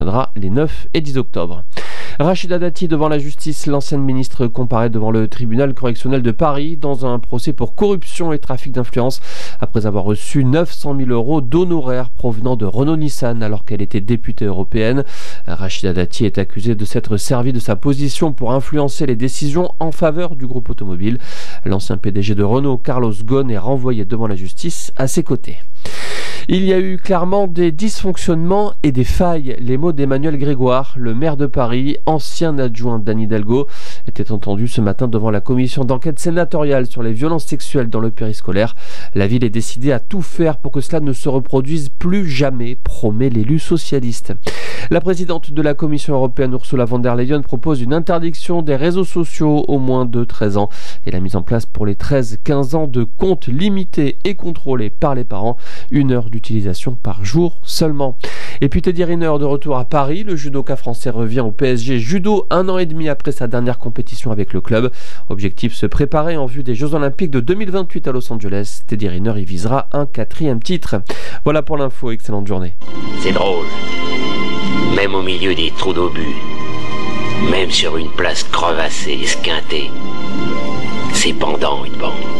tiendra les 9 et 10 octobre. Rachida Dati devant la justice, l'ancienne ministre comparaît devant le tribunal correctionnel de Paris dans un procès pour corruption et trafic d'influence après avoir reçu 900 000 € d'honoraires provenant de Renault-Nissan alors qu'elle était députée européenne. Rachida Dati est accusée de s'être servie de sa position pour influencer les décisions en faveur du groupe automobile. L'ancien PDG de Renault, Carlos Ghosn, est renvoyé devant la justice à ses côtés. Il y a eu clairement des dysfonctionnements et des failles. Les mots d'Emmanuel Grégoire, le maire de Paris, ancien adjoint d'Anne Hidalgo, étaient entendus ce matin devant la commission d'enquête sénatoriale sur les violences sexuelles dans le périscolaire. La ville est décidée à tout faire pour que cela ne se reproduise plus jamais, promet l'élu socialiste. La présidente de la Commission européenne, Ursula von der Leyen, propose une interdiction des réseaux sociaux aux moins de 13 ans et la mise en place pour les 13-15 ans de comptes limités et contrôlés par les parents. 1 heure d'utilisation par jour seulement. Et puis Teddy Riner de retour à Paris, le judoka français revient au PSG Judo 1 an et demi après sa dernière compétition avec le club. Objectif, se préparer en vue des Jeux Olympiques de 2028 à Los Angeles. Teddy Riner y visera un 4e titre. Voilà pour l'info, excellente journée. C'est drôle, même au milieu des trous d'obus, même sur une place crevassée, esquintée, c'est pendant une bande.